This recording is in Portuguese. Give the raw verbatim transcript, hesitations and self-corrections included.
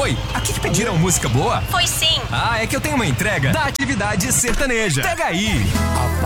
Oi, aqui que pediram música boa? Foi sim. Ah, é que eu tenho uma entrega da Atividade Sertaneja. Pega aí.